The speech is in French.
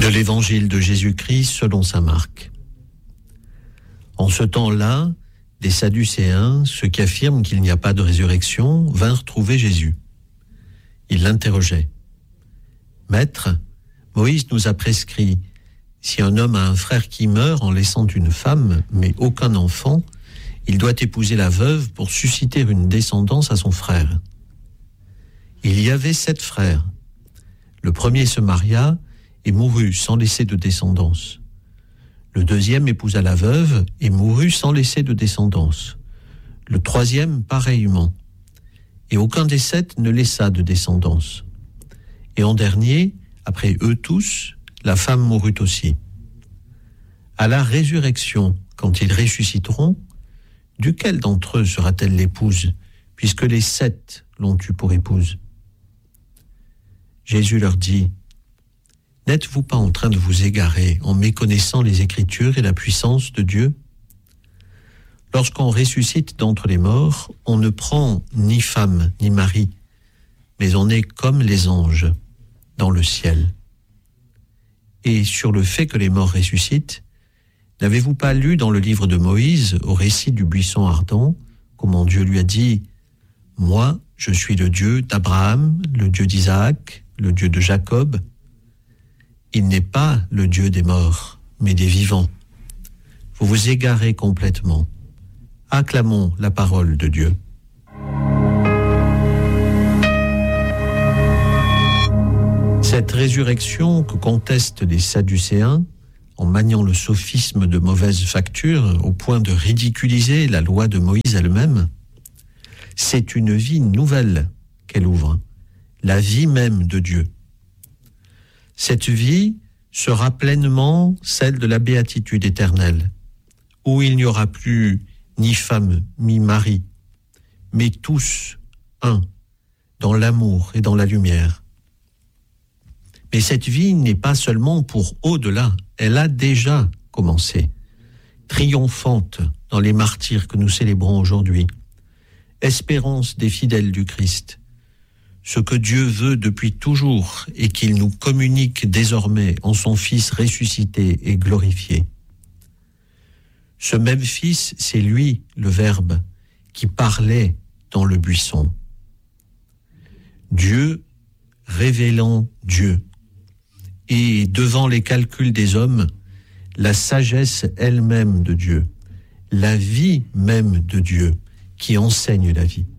De l'évangile de Jésus-Christ selon saint Marc. En ce temps-là, des Sadducéens, ceux qui affirment qu'il n'y a pas de résurrection, vinrent trouver Jésus. Ils l'interrogeaient. « Maître, Moïse nous a prescrit, si un homme a un frère qui meurt en laissant une femme, mais aucun enfant, il doit épouser la veuve pour susciter une descendance à son frère. Il y avait 7 frères. Le premier se maria et mourut sans laisser de descendance. Le deuxième épousa la veuve et mourut sans laisser de descendance. Le troisième pareillement. Et aucun des 7 ne laissa de descendance. Et en dernier, après eux tous, la femme mourut aussi. À la résurrection, quand ils ressusciteront, duquel d'entre eux sera-t-elle l'épouse, puisque les 7 l'ont eue pour épouse? Jésus leur dit, « N'êtes-vous pas en train de vous égarer en méconnaissant les Écritures et la puissance de Dieu? Lorsqu'on ressuscite d'entre les morts, on ne prend ni femme ni mari, mais on est comme les anges dans le ciel. Et sur le fait que les morts ressuscitent, n'avez-vous pas lu dans le livre de Moïse, au récit du buisson ardent, comment Dieu lui a dit, « Moi, je suis le Dieu d'Abraham, le Dieu d'Isaac, le Dieu de Jacob. » Il n'est pas le Dieu des morts, mais des vivants. Vous vous égarez complètement. Acclamons la parole de Dieu. Cette résurrection que contestent les Sadducéens, en maniant le sophisme de mauvaise facture au point de ridiculiser la loi de Moïse elle-même, c'est une vie nouvelle qu'elle ouvre, la vie même de Dieu. Cette vie sera pleinement celle de la béatitude éternelle, où il n'y aura plus ni femme ni mari, mais tous un, dans l'amour et dans la lumière. Mais cette vie n'est pas seulement pour au-delà, elle a déjà commencé, triomphante dans les martyrs que nous célébrons aujourd'hui, espérance des fidèles du Christ, ce que Dieu veut depuis toujours et qu'il nous communique désormais en son Fils ressuscité et glorifié. Ce même Fils, c'est lui, le Verbe, qui parlait dans le buisson. Dieu révélant Dieu. Et devant les calculs des hommes, la sagesse elle-même de Dieu, la vie même de Dieu qui enseigne la vie.